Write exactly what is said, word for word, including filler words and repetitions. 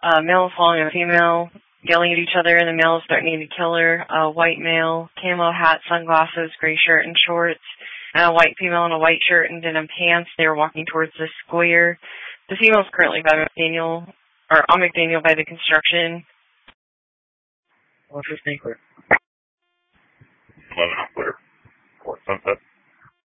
Uh, male is following a female, yelling at each other, and the male is threatening to kill her. A white male, camo hat, sunglasses, gray shirt and shorts, and a white female in a white shirt and denim pants. They are walking towards the square. The female is currently by McDaniel, or on McDaniel by the construction. What's your name clear? eleven clear. Fort Sunset.